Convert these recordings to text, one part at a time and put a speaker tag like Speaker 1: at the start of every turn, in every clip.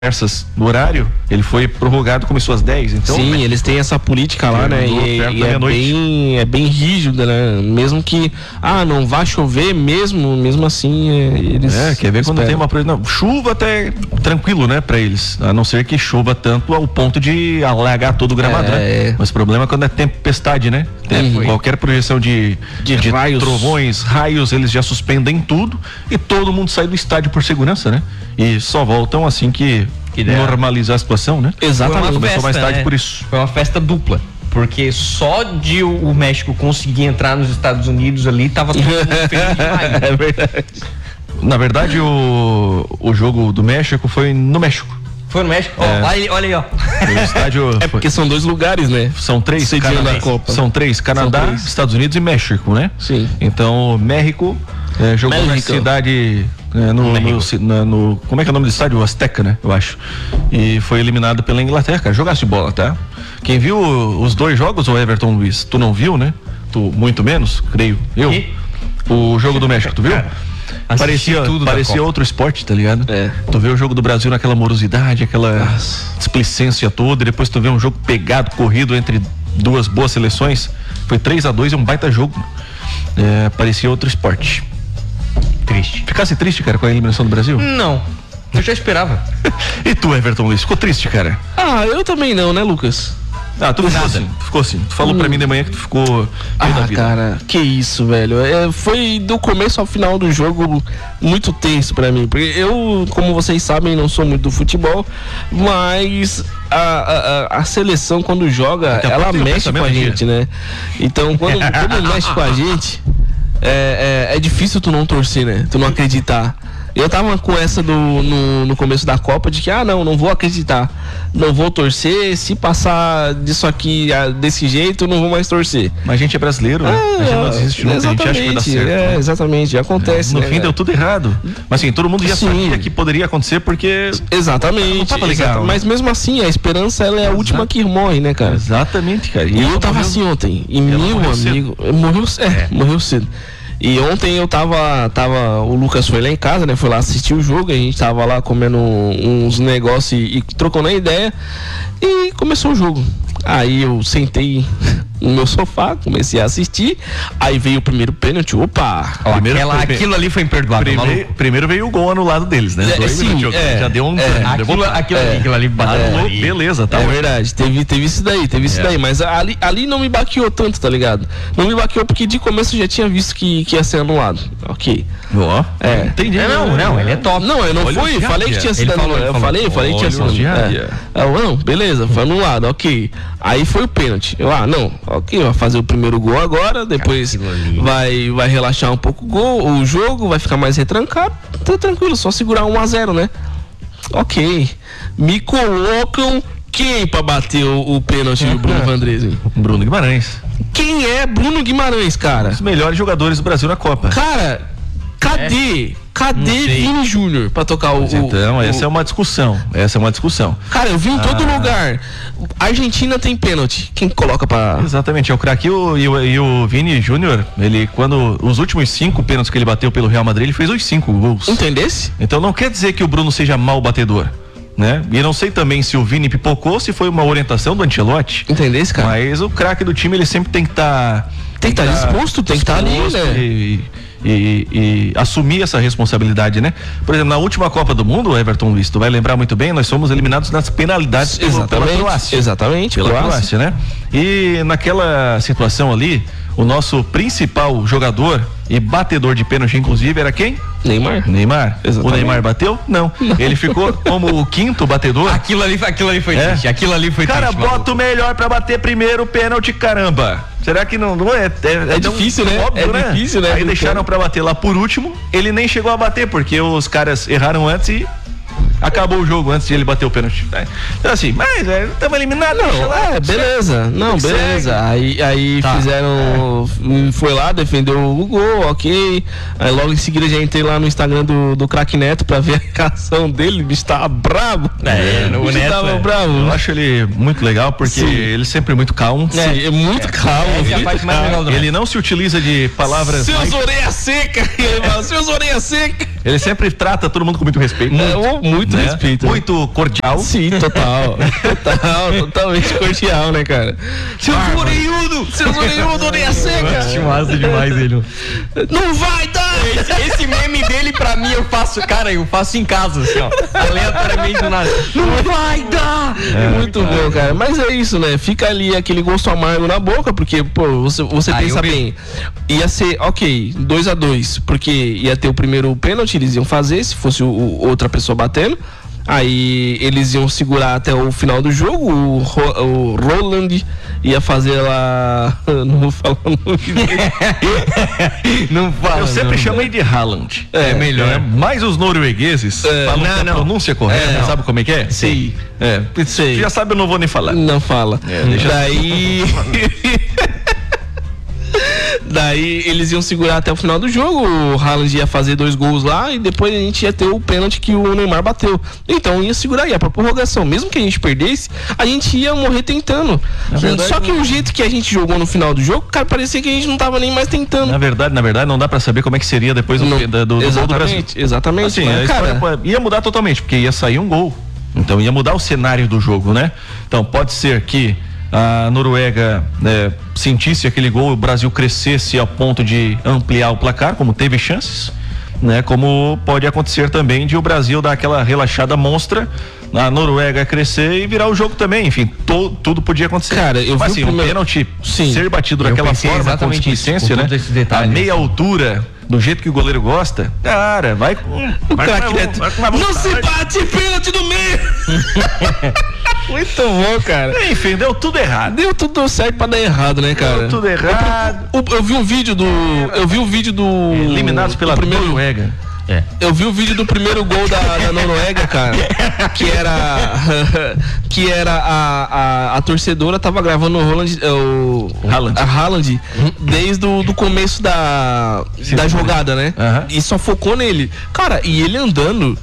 Speaker 1: conversas no horário, ele foi prorrogado, começou às 10, então...
Speaker 2: Sim, eles têm essa política lá, né, e é bem rígida, né, mesmo que, não vai chover, mesmo assim, eles...
Speaker 1: quer ver quando tem uma... Não, chuva até tranquilo, né, pra eles, a não ser que chova tanto ao ponto de alagar todo o gramado, né, mas o problema é quando é tempestade, né, qualquer projeção de raios, trovões, raios, eles já suspendem tudo e todo mundo sai do estádio por segurança, né, e só voltam assim que normalizar a situação, né?
Speaker 3: Exatamente.
Speaker 1: Começou mais tarde, né? Por isso.
Speaker 3: Foi uma festa dupla. Porque só de o México conseguir entrar nos Estados Unidos ali, tava todo mundo feliz demais.
Speaker 1: É verdade. Na verdade, o jogo do México foi no México.
Speaker 3: Foi no México? Olha aí, ó.
Speaker 1: O estádio
Speaker 2: porque são 2 lugares, né?
Speaker 1: São 3
Speaker 2: da Copa.
Speaker 1: São 3, Canadá, Estados Unidos e México, né?
Speaker 2: Sim.
Speaker 1: Então, México jogou na cidade... como é que é o nome do estádio? Azteca, né? Eu acho. E foi eliminado pela Inglaterra, cara. Jogasse bola, tá? Quem viu os 2 jogos, o Everton Luiz? Tu não viu, né? Tu muito menos, creio. Eu? O jogo do México, tu viu? Parecia outro esporte, tá ligado? Tu vê o jogo do Brasil naquela morosidade, aquela displicência toda, e depois tu vê um jogo pegado, corrido entre 2 boas seleções. Foi 3-2, um baita jogo. Parecia outro esporte.
Speaker 3: Triste.
Speaker 1: Ficasse triste, cara, com a eliminação do Brasil?
Speaker 3: Não, eu já esperava.
Speaker 1: E tu, Everton Luiz, ficou triste, cara?
Speaker 2: Eu também não, né, Lucas?
Speaker 1: Tu ficou assim. Tu falou pra mim de manhã que tu ficou...
Speaker 2: cara, que isso, velho. Foi do começo ao final do jogo muito tenso pra mim, porque eu, como vocês sabem, não sou muito do futebol, mas a seleção, quando joga, ela mexe com a gente, né? Então, quando mexe com a gente... É difícil tu não torcer, né? Tu não acreditar. Eu tava com essa no começo da Copa de que, não vou acreditar, não vou torcer, se passar disso aqui desse jeito, não vou mais torcer.
Speaker 1: Mas a gente é brasileiro, né? A gente não desiste nunca, a gente acha que vai dar certo.
Speaker 2: Exatamente, acontece,
Speaker 1: no fim deu tudo errado. Mas assim, todo mundo já sabia que poderia acontecer porque...
Speaker 2: Exatamente,
Speaker 1: não tava legal,
Speaker 2: mas mesmo assim, a esperança, ela é a última que morre, né, cara?
Speaker 1: Exatamente, cara.
Speaker 2: E eu tava assim ontem, e meu amigo, morreu cedo. E ontem eu o Lucas foi lá em casa, né? Foi lá assistir o jogo, a gente tava lá comendo uns negócios e trocando a ideia. E começou o jogo. Aí eu sentei no meu sofá, comecei a assistir. Aí veio o primeiro pênalti. Opa!
Speaker 3: Aquilo ali foi imperdoável.
Speaker 1: Primeiro veio o gol anulado deles, né? Já deu um...
Speaker 3: Aquilo ali bateu.
Speaker 1: Beleza, tá?
Speaker 2: É verdade, teve isso daí, mas ali não me baqueou tanto, tá ligado? Não me baqueou porque de começo eu já tinha visto que ia ser anulado. Ok.
Speaker 1: Entendi.
Speaker 3: Não, ele é top.
Speaker 2: Não, eu não falei que tinha sido anulado. Eu falei que tinha sido anulado. Não, beleza, foi anulado, ok. Aí foi o pênalti. Ok, vai fazer o primeiro gol agora, depois vai relaxar um pouco o jogo, vai ficar mais retrancado. Tá tranquilo, só segurar 1-0, né? Ok. Me colocam quem pra bater o pênalti do Bruno Vandresen?
Speaker 1: Bruno Guimarães.
Speaker 2: Quem é Bruno Guimarães, cara?
Speaker 1: Os melhores jogadores do Brasil na Copa.
Speaker 2: Cara, cadê Vini Júnior pra tocar
Speaker 1: essa é uma discussão.
Speaker 2: Cara, eu vi em todo lugar. Argentina tem pênalti. Quem coloca pra...
Speaker 1: Exatamente, é o craque. E o Vini Júnior, os últimos 5 pênaltis que ele bateu pelo Real Madrid, ele fez os 5 gols.
Speaker 2: Entendesse?
Speaker 1: Então não quer dizer que o Bruno seja mau batedor, né? E não sei também se o Vini pipocou, se foi uma orientação do Ancelotti.
Speaker 2: Entendesse, cara?
Speaker 1: Mas o craque do time, ele sempre tem que estar...
Speaker 2: Tem que estar disposto, tem que estar ali, né?
Speaker 1: E assumir essa responsabilidade, né? Por exemplo, na última Copa do Mundo, Everton Luiz, tu vai lembrar muito bem, nós fomos eliminados nas penalidades pela Croácia.
Speaker 2: Exatamente,
Speaker 1: pela Croácia, né? E naquela situação ali, o nosso principal jogador e batedor de pênalti, inclusive, era quem?
Speaker 2: Neymar.
Speaker 1: Exatamente. O Neymar bateu? Não. Ele ficou como o 5º batedor.
Speaker 3: Aquilo ali foi triste. Aquilo ali foi
Speaker 1: triste. Cara, bota
Speaker 3: o
Speaker 1: melhor pra bater primeiro o pênalti, caramba. Será que não é?
Speaker 2: É difícil, né?
Speaker 1: Óbvio, né?
Speaker 2: Difícil, né?
Speaker 1: Aí deixaram pra bater lá por último. Ele nem chegou a bater, porque os caras erraram antes e acabou o jogo antes de ele bater o pênalti. Então assim, mas estamos eliminados.
Speaker 2: Beleza. Não, beleza. Aí fizeram... Foi lá, defendeu o gol, ok. Aí logo em seguida já entrei lá no Instagram do Craque Neto pra ver a reação dele. O bicho tava bravo.
Speaker 1: O Neto tava bravo. Eu acho ele muito legal, porque ele sempre é muito calmo.
Speaker 2: É muito calmo.
Speaker 1: Ele não se utiliza de palavras...
Speaker 2: Seus orelhas secas. Ele fala, seus orelhas secas.
Speaker 1: Ele sempre trata todo mundo com muito respeito.
Speaker 2: Muito respeito.
Speaker 1: Muito cordial.
Speaker 2: Sim, total. Totalmente cordial, né, cara? Seu orelhudo, orelha seca.
Speaker 3: Acho massa demais ele.
Speaker 2: Não vai dar!
Speaker 3: Esse meme dele, pra mim, eu faço em casa, assim, ó. Aleatoriamente do nada. Não vai dar!
Speaker 2: Muito bom, cara. Mas é isso, né? Fica ali aquele gosto amargo na boca, porque, pô, você pensa bem. Ia ser, ok, 2-2, porque ia ter o primeiro pênalti, eles iam fazer, se fosse outra pessoa batendo. Aí eles iam segurar até o final do jogo. O Roland ia fazer lá. Não vou falar o nome dele.
Speaker 3: Não fala.
Speaker 1: Eu sempre chamei de Haaland.
Speaker 3: É melhor.
Speaker 1: Mas os noruegueses falam a pronúncia correta. Sabe como é que é?
Speaker 2: Sim.
Speaker 1: Sei. Já sabe, eu não vou nem falar.
Speaker 2: Não fala. Daí. Daí eles iam segurar até o final do jogo. O Haaland ia fazer 2 gols lá e depois a gente ia ter o pênalti que o Neymar bateu. Então ia segurar, ia pra prorrogação. Mesmo que a gente perdesse, a gente ia morrer tentando. Só que o jeito que a gente jogou no final do jogo, cara, parecia que a gente não tava nem mais tentando.
Speaker 1: Na verdade, não dá pra saber como é que seria depois do gol do Brasil.
Speaker 2: Exatamente.
Speaker 1: Assim, mas, cara, ia mudar totalmente, porque ia sair um gol. Então ia mudar o cenário do jogo, né? Então pode ser que a Noruega sentisse aquele gol, o Brasil crescesse ao ponto de ampliar o placar, como teve chances, né? Como pode acontecer também de o Brasil dar aquela relaxada monstra, a Noruega crescer e virar o jogo também. Enfim, tudo podia acontecer.
Speaker 2: Cara, eu vi
Speaker 1: assim, um pênalti ser batido daquela forma, com displicência, né? A meia altura, do jeito que o goleiro gosta, cara, vai com
Speaker 2: o craque Neto. Não se bate pênalti no meio! Muito bom, cara.
Speaker 1: Enfim, deu tudo errado.
Speaker 2: Deu tudo certo pra dar errado, né, cara?
Speaker 1: Deu tudo errado.
Speaker 2: Eu vi um vídeo do.
Speaker 1: Eliminados pela Noruega.
Speaker 2: Eu vi o vídeo do primeiro gol da Noruega, cara. Que era a torcedora tava gravando o Haaland desde o começo da jogada, né? E só focou nele. Cara, e ele andando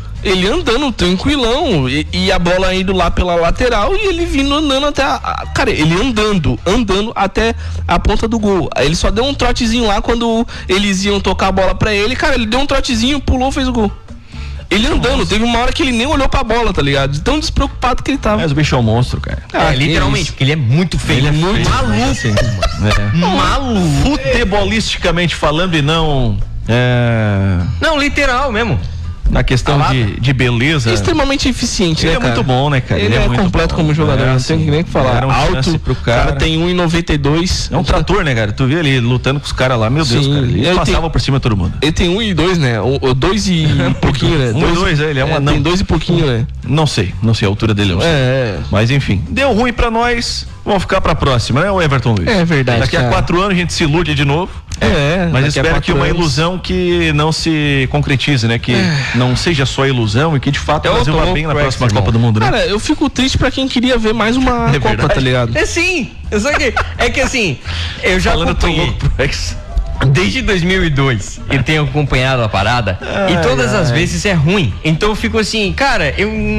Speaker 2: tranquilão, e a bola indo lá pela lateral e ele vindo andando até cara, ele andando até a ponta do gol. Aí ele só deu um trotezinho lá quando eles iam tocar a bola pra ele, cara, ele deu um trotezinho, pulou, fez o gol. Ele andando, teve uma hora que ele nem olhou pra bola, tá ligado? De tão despreocupado que ele tava.
Speaker 1: Mas o bicho é um monstro, cara.
Speaker 3: Literalmente, porque ele é muito feio.
Speaker 2: Ele é muito
Speaker 3: maluco. Maluco.
Speaker 1: Futebolisticamente falando e não...
Speaker 3: Não, literal mesmo.
Speaker 1: Na questão de beleza.
Speaker 2: Extremamente eficiente,
Speaker 1: ele
Speaker 2: né, cara?
Speaker 1: É muito bom, né, cara?
Speaker 2: Ele é muito completo como jogador, não tem nem o que falar. Alto,
Speaker 1: pro cara
Speaker 2: tem 1,92.
Speaker 1: É um trator, né, cara? Tu vê ele lutando com os caras lá, meu Deus, cara. Ele passava por cima de todo mundo.
Speaker 2: Ele tem 1,2, né? 2 e pouquinho, né?
Speaker 1: 1,2, ele é um anão.
Speaker 2: Tem 2 e pouquinho, né?
Speaker 1: Não sei a altura dele. Mas enfim, deu ruim pra nós. Vamos ficar pra próxima, né, o Everton Luiz?
Speaker 2: É verdade.
Speaker 1: Daqui a 4 anos a gente se ilude de novo. Mas espero que uma ilusão que não se concretize, né? Que não seja só ilusão e que de fato o Brasil vá bem na próxima Copa do Mundo, né?
Speaker 2: Cara, eu fico triste pra quem queria ver mais uma Copa, verdade. Tá ligado?
Speaker 3: Sim, é que assim, eu já acompanhei desde 2002 eu tenho acompanhado a parada e todas as vezes é ruim. Então eu fico assim, cara,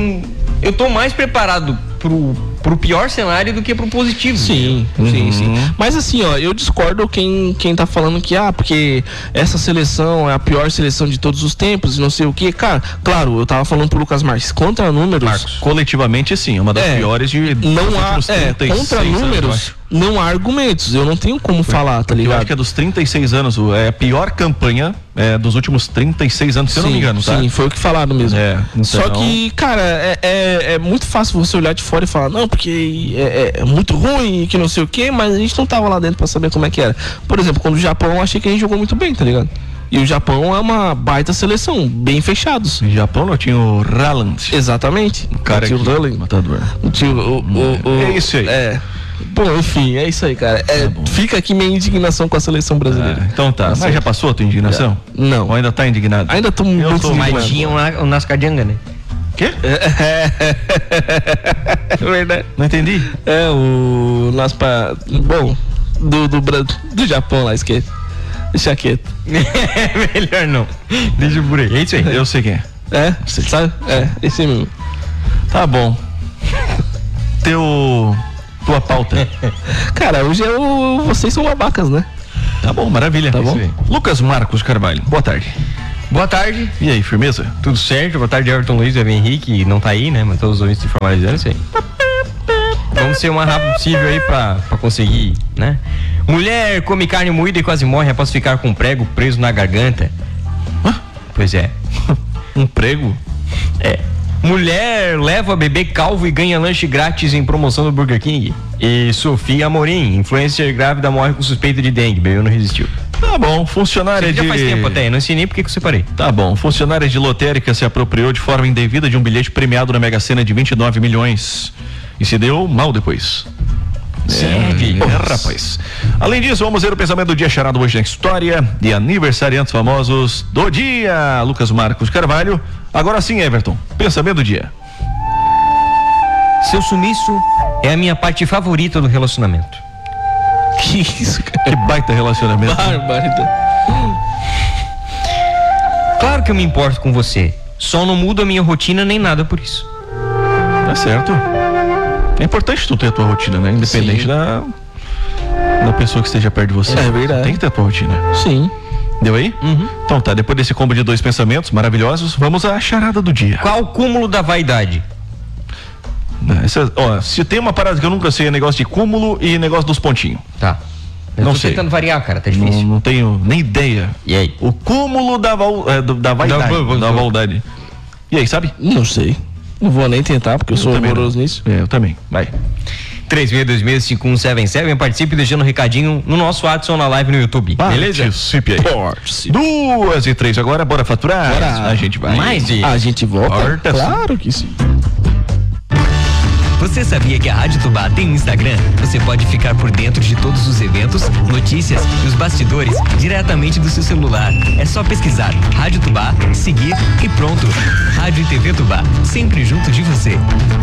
Speaker 3: eu tô mais preparado pro pior cenário do que pro positivo.
Speaker 2: Sim. Mas assim, ó, eu discordo quem tá falando que, porque essa seleção é a pior seleção de todos os tempos e não sei o que. Cara, claro, eu tava falando pro Lucas Marques, contra números...
Speaker 1: Marcos, coletivamente sim, é uma das piores de
Speaker 2: não há, contra números, não há argumentos, eu não tenho como falar, tá ligado?
Speaker 1: Eu acho que é dos 36 anos, é a pior campanha dos últimos 36 anos, se eu não me engano, tá?
Speaker 2: Sim, foi o que falaram mesmo.
Speaker 1: Então...
Speaker 2: Só que, cara, é muito fácil você olhar de fora e falar, não, porque é muito ruim, que não sei o que, mas a gente não tava lá dentro pra saber como é que era. Por exemplo, quando o Japão, eu achei que a gente jogou muito bem, tá ligado? E o Japão é uma baita seleção, bem fechados.
Speaker 1: O Japão não tinha o Haaland.
Speaker 2: Exatamente.
Speaker 1: O cara
Speaker 2: tinha o Haaland.
Speaker 1: Matador.
Speaker 2: É isso aí. Bom, enfim, é isso aí, cara. Fica aqui minha indignação com a seleção brasileira.
Speaker 1: Então tá. Mas já passou a tua indignação?
Speaker 2: Não.
Speaker 1: Ou ainda tá indignado?
Speaker 2: Ainda tô muito indignado.
Speaker 3: Mas tinha o Nascadianga, né?
Speaker 1: Quê?
Speaker 2: Verdade.
Speaker 1: Não entendi.
Speaker 2: O Naspa. Bom, do Japão lá, esquece. Deixa quieto.
Speaker 3: Melhor não. Deixa por aí.
Speaker 1: É isso aí. Eu sei quem é.
Speaker 2: Sabe? Esse mesmo.
Speaker 1: Tá bom. Tua pauta.
Speaker 2: Cara, hoje vocês são babacas, né?
Speaker 1: Tá bom, maravilha.
Speaker 2: Tá bom?
Speaker 1: Lucas Marcos Carvalho, boa tarde.
Speaker 3: Boa tarde.
Speaker 1: E aí, firmeza?
Speaker 3: Tudo certo? Boa tarde, Everton Luiz, Evan Henrique, não tá aí, né? Mas todos os ouvintes formalizando isso aí. Vamos ser o mais rápido possível aí pra conseguir, né? Mulher come carne moída e quase morre após ficar com um prego preso na garganta. Pois é.
Speaker 1: Um prego?
Speaker 3: É. Mulher leva bebê calvo e ganha lanche grátis em promoção do Burger King. E Sofia Amorim, influencer grávida, morre com suspeita de dengue. Bebeu não resistiu.
Speaker 1: Tá bom, funcionária
Speaker 3: já faz tempo até, não sei nem porque que eu separei.
Speaker 1: Tá bom, funcionária de lotérica se apropriou de forma indevida de um bilhete premiado na Mega Sena de 29 milhões e se deu mal depois. Rapaz. Além disso, vamos ver o pensamento do dia charado hoje na história de aniversariantes famosos do dia. Lucas Marcos Carvalho. Agora sim, Everton, pensamento do dia.
Speaker 3: Seu sumiço é a minha parte favorita do relacionamento.
Speaker 1: Que isso, cara? Que baita relacionamento.
Speaker 2: Barbaridade.
Speaker 3: Claro que eu me importo com você. Só não mudo a minha rotina nem nada por isso.
Speaker 1: Tá certo. É importante tu ter a tua rotina, né? Independente da pessoa que esteja perto de você.
Speaker 2: É verdade.
Speaker 1: Tem que ter a tua rotina.
Speaker 2: Sim.
Speaker 1: Deu aí? Então tá, depois desse combo de 2 pensamentos maravilhosos, vamos à charada do dia.
Speaker 3: Qual o cúmulo da vaidade?
Speaker 1: Se tem uma parada que eu nunca sei, é negócio de cúmulo e negócio dos pontinhos.
Speaker 3: Tá. Eu
Speaker 1: não
Speaker 3: tô
Speaker 1: sei.
Speaker 3: tentando variar, cara, tá difícil.
Speaker 1: Não tenho nem ideia.
Speaker 3: E aí?
Speaker 1: O cúmulo da vaidade. Da vaidade. E aí, sabe?
Speaker 2: Não sei. Não vou nem tentar, porque eu sou horroroso nisso.
Speaker 1: Eu também. Vai.
Speaker 3: 36265177, participe deixando um recadinho no nosso WhatsApp ou na live no YouTube. Beleza?
Speaker 1: Participe aí. 2:03 agora, bora faturar?
Speaker 2: Bora.
Speaker 1: A gente vai.
Speaker 2: A gente volta? Claro que sim.
Speaker 4: Você sabia que a Rádio Tubá tem um Instagram? Você pode ficar por dentro de todos os eventos, notícias e os bastidores diretamente do seu celular. É só pesquisar Rádio Tubá, seguir e pronto. Rádio e TV Tubá, sempre junto de você.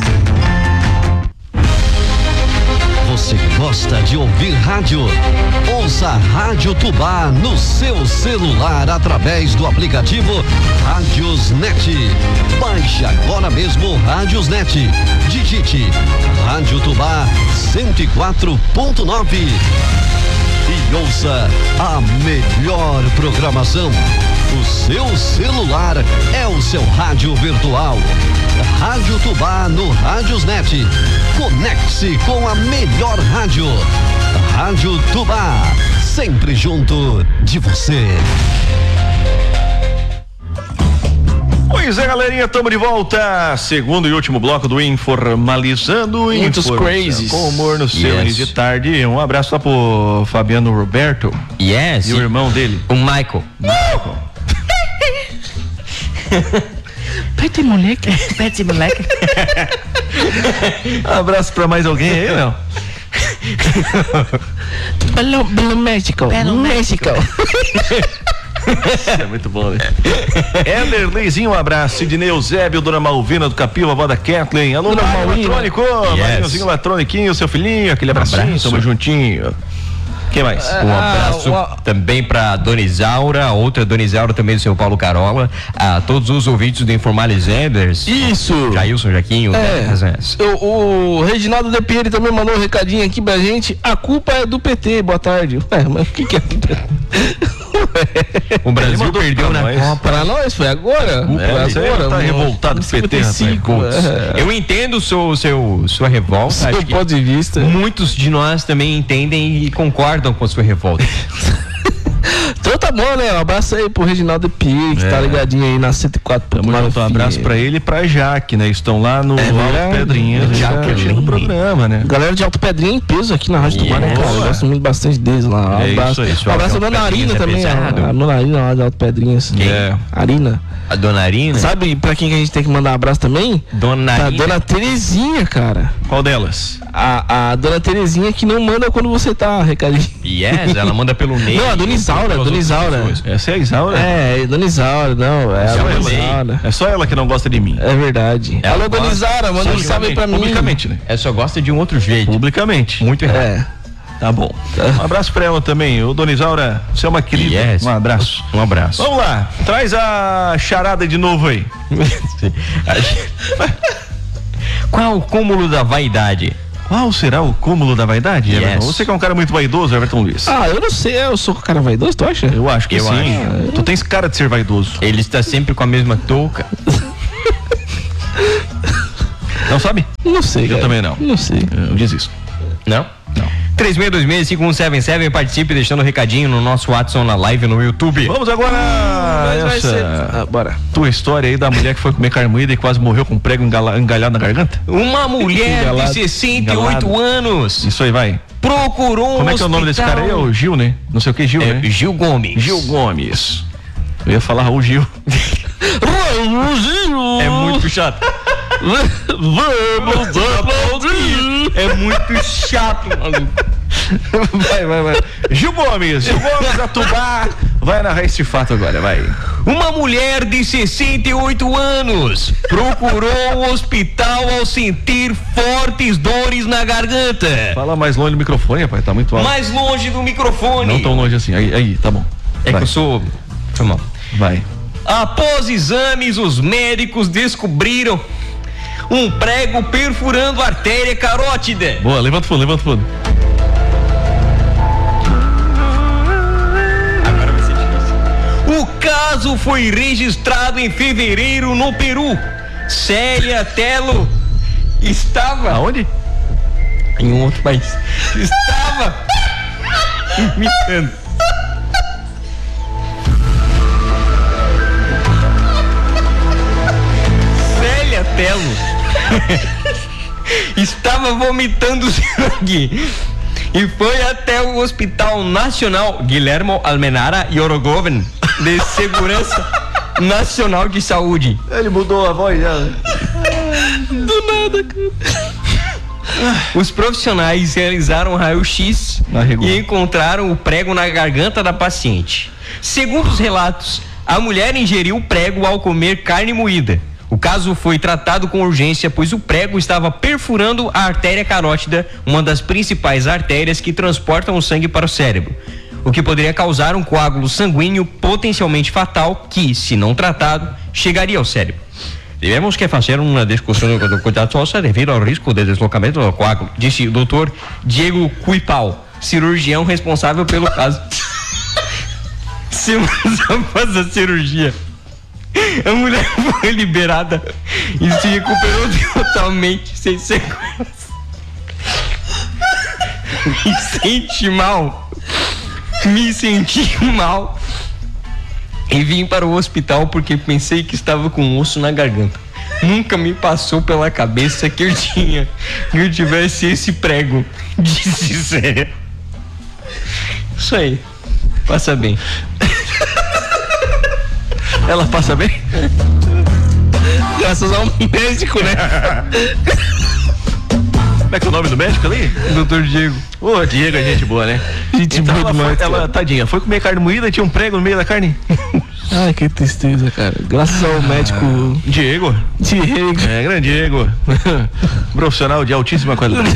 Speaker 5: Você gosta de ouvir rádio? Ouça a Rádio Tubá no seu celular através do aplicativo Rádiosnet. Baixe agora mesmo o Rádiosnet. Digite Rádio Tubá 104.9 e ouça a melhor programação. O seu celular é o seu rádio virtual. Rádio Tubá no Rádiosnet. Conecte-se com a melhor rádio. Rádio Tubá, sempre junto de você.
Speaker 1: Pois é, galerinha, estamos de volta. Segundo e último bloco do Informalizando.
Speaker 2: Muitos crazies.
Speaker 1: Com humor no seu início de tarde. Um abraço lá pro Fabiano Roberto.
Speaker 3: Yes.
Speaker 1: E o irmão dele.
Speaker 3: O Michael.
Speaker 2: Pede moleque.
Speaker 1: Abraço pra mais alguém aí, não?
Speaker 2: Pelo México.
Speaker 1: É muito bom, né? Ederleizinho, um abraço. Sidney Eusébio, Dona Malvina do Capil, a avó da Kathleen. Alô,
Speaker 2: Dona Malvina.
Speaker 1: Eletrônico. Marinhozinho Eletrôniquinho, seu filhinho, aquele abracinho, tamo juntinho. Quem mais?
Speaker 3: Um abraço também pra Dona Isaura, outra Dona Isaura também do seu Paulo Carola, a todos os ouvintes do Informalizanders.
Speaker 2: Isso.
Speaker 3: Jailson Jaquinho.
Speaker 2: O Reginaldo De Pieri também mandou um recadinho aqui pra gente. A culpa é do PT, boa tarde. Mas o que é?
Speaker 3: O Brasil perdeu na Copa.
Speaker 2: Pra nós, foi agora?
Speaker 1: Agora tá revoltado com o PT,
Speaker 3: Eu entendo sua revolta.
Speaker 2: Seu ponto de vista.
Speaker 3: Muitos de nós também entendem e concordam com a sua revolta.
Speaker 2: Então tá bom, né? Um abraço aí pro Reginaldo Pieri, que tá ligadinho aí na 104.9.
Speaker 1: Um abraço pra ele e pra Jaque, né? Estão lá no Alto Pedrinha, no programa, né?
Speaker 2: Galera de Alto Pedrinha em peso aqui na Rádio Tubá, né, cara? Eu gosto muito bastante deles lá. Um abraço. Um abraço a Dona Arina também, a Dona Arina lá de Alto Pedrinha. Arina.
Speaker 3: A Dona Arina?
Speaker 2: Sabe pra quem que a gente tem que mandar um abraço também?
Speaker 3: Dona Arina.
Speaker 2: A Dona Terezinha, cara.
Speaker 1: Qual delas?
Speaker 2: A Dona Terezinha que não manda quando você tá, recadinho.
Speaker 3: Yes, ela manda pelo Ney.
Speaker 2: Não, a Dona Isaura, Dona Isaura.
Speaker 1: Essa é a Isaura?
Speaker 2: É, Dona Isaura, não. É a Dona Isaura.
Speaker 1: É só ela que não gosta de mim.
Speaker 2: É verdade. Alô, Dona Isaura, manda um salve pra mim.
Speaker 1: Publicamente, né?
Speaker 3: Ela só gosta de um outro jeito.
Speaker 1: Publicamente.
Speaker 3: Muito errado.
Speaker 1: Tá bom. Um abraço pra ela também. Ô, Dona Isaura, você é uma querida.
Speaker 3: Yes.
Speaker 1: Um abraço.
Speaker 3: Um abraço.
Speaker 1: Vamos lá. Traz a charada de novo aí.
Speaker 3: Qual é o cúmulo da vaidade?
Speaker 1: Qual será o cúmulo da vaidade, Everton? Você que é um cara muito vaidoso, Everton Luiz.
Speaker 2: Eu não sei, eu sou um cara vaidoso, tu acha?
Speaker 1: Eu acho que sim. Tu tens cara de ser vaidoso.
Speaker 3: Ele está sempre com a mesma touca.
Speaker 1: Não sabe?
Speaker 2: Não sei,
Speaker 1: Eu também não.
Speaker 2: Não sei.
Speaker 1: Eu desisto.
Speaker 3: Não? Não. 3626-5177, participe deixando um recadinho no nosso WhatsApp na live no YouTube.
Speaker 1: Vamos agora bora. Tua história aí da mulher que foi comer carne moída e quase morreu com um prego engalhado na garganta.
Speaker 3: Uma mulher de 68 anos.
Speaker 1: Isso aí, vai.
Speaker 3: Procurou
Speaker 1: Como é que é o nome desse cara aí? É o Gil, né? Não sei o que, Gil, né?
Speaker 3: Gil Gomes.
Speaker 1: Gil Gomes. Eu ia falar Raul Gil.
Speaker 3: É muito chato.
Speaker 2: Vamos aplaudir.
Speaker 3: É muito chato, maluco.
Speaker 1: Vai. Gil Gomes, Atubá. Vai narrar esse fato agora, vai.
Speaker 3: Uma mulher de 68 anos procurou o hospital ao sentir fortes dores na garganta.
Speaker 1: Fala mais longe do microfone, rapaz, tá muito alto.
Speaker 3: Mais longe do microfone.
Speaker 1: Não tão longe assim, aí, tá bom.
Speaker 3: É que eu sou... Foi mal.
Speaker 1: Vai.
Speaker 3: Após exames, os médicos descobriram um prego perfurando a artéria carótida.
Speaker 1: Boa, levanta o fundo.
Speaker 3: Agora vai ser difícil. O caso foi registrado em fevereiro no Peru. Célia Tello estava...
Speaker 1: Aonde?
Speaker 3: Em um outro país. Estava imitando. Célia Tello estava vomitando sangue e foi até o Hospital Nacional Guilherme Almenara Yorogoven de Segurança Nacional de Saúde.
Speaker 1: Ele mudou a voz já.
Speaker 2: Do nada, cara.
Speaker 3: Os profissionais realizaram um raio-x e encontraram o prego na garganta da paciente. Segundo os relatos, a mulher ingeriu o prego ao comer carne moída. O caso foi tratado com urgência, pois o prego estava perfurando a artéria carótida, uma das principais artérias que transportam o sangue para o cérebro, o que poderia causar um coágulo sanguíneo potencialmente fatal que, se não tratado, chegaria ao cérebro. Tivemos que fazer uma discussão cuidadosa devido ao risco de deslocamento do coágulo, disse o Dr. Diego Cuipal, cirurgião responsável pelo caso. Semanas após a cirurgia, a mulher foi liberada e se recuperou totalmente, sem sequelas. Me senti mal e vim para o hospital porque pensei que estava com um osso na garganta. Nunca me passou pela cabeça que eu tivesse esse prego, disse Zé. Isso aí, passa bem.
Speaker 1: Ela passa bem?
Speaker 2: Graças ao médico, né?
Speaker 1: Como é que é o nome do médico ali?
Speaker 3: Doutor Diego.
Speaker 1: Ô, Diego é gente boa, né?
Speaker 2: Gente
Speaker 1: então
Speaker 2: boa
Speaker 1: ela, tadinha, foi comer carne moída e tinha um prego no meio da carne.
Speaker 2: Ai, que tristeza, cara. Graças ao médico
Speaker 1: Diego. É, grande Diego. Profissional de altíssima qualidade.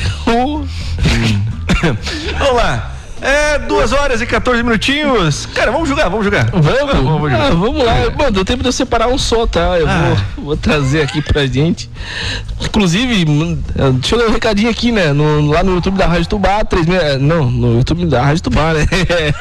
Speaker 1: Vamos lá. 2 horas e 14 minutinhos. Cara, vamos jogar. Vamos jogar.
Speaker 2: Vamos lá. Mano, deu tempo de eu separar um só, tá? Eu vou trazer aqui pra gente. Inclusive, deixa eu dar um recadinho aqui, né? Lá no YouTube da Rádio Tubá, no YouTube da Rádio Tubá, né?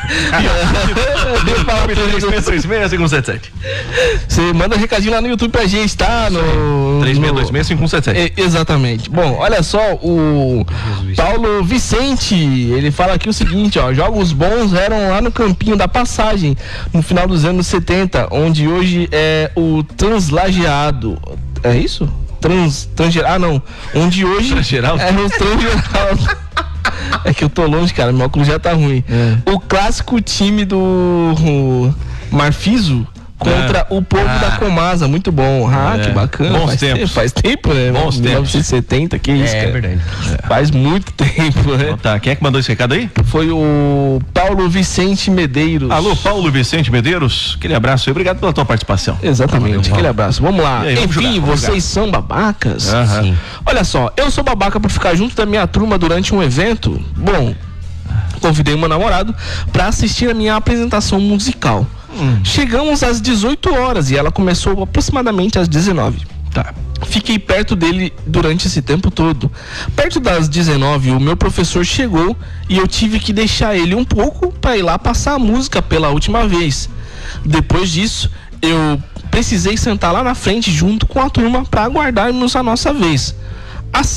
Speaker 1: 3626-5177.
Speaker 2: Você manda um recadinho lá no YouTube pra gente, tá?
Speaker 1: 3626-5177.
Speaker 2: Exatamente. Bom, olha só, o Paulo Vicente, ele fala aqui o seguinte, ó: jogos bons eram lá no Campinho da Passagem, no final dos anos 70, onde hoje é o Translageado. É isso? Não. Onde hoje
Speaker 1: Transgeraldo?
Speaker 2: É o Transgeraldo. É que eu tô longe, cara, meu óculos já tá ruim. O clássico time do Marfiso contra o povo da Comasa, muito bom. Que bacana. Faz tempo, né?
Speaker 1: Bons tempos.
Speaker 2: 1970, que isso, cara.
Speaker 3: É verdade.
Speaker 2: Faz muito tempo, né?
Speaker 1: Tá, quem é que mandou esse recado aí?
Speaker 2: Foi o Paulo Vicente Medeiros.
Speaker 1: Alô, Paulo Vicente Medeiros, aquele abraço e obrigado pela tua participação.
Speaker 2: Exatamente, aquele abraço. Vamos lá.
Speaker 1: Aí, vamos
Speaker 2: Enfim,
Speaker 1: jogar.
Speaker 2: vocês são babacas?
Speaker 3: Sim.
Speaker 2: Olha só, eu sou babaca por ficar junto da minha turma durante um evento. Bom, convidei meu namorado pra assistir a minha apresentação musical. Chegamos às 18 horas e ela começou aproximadamente às 19.
Speaker 1: Tá.
Speaker 2: Fiquei perto dele durante esse tempo todo. Perto das 19, o meu professor chegou e eu tive que deixar ele um pouco para ir lá passar a música pela última vez. Depois disso, eu precisei sentar lá na frente junto com a turma para aguardarmos a nossa vez. Assim